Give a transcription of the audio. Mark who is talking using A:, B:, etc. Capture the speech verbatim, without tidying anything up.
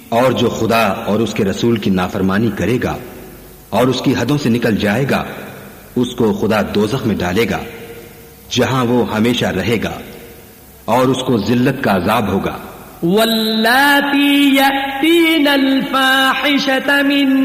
A: और जो खुदा और उसके रसूल की नाफरमानी करेगा और उसकी हदों से निकल जाएगा, उसको खुदा दोज़ख में डालेगा, जहां वो हमेशा रहेगा, और उसको जिल्लत का अजाब होगा।
B: वल्लाती यअतीनल फाहिशत मिन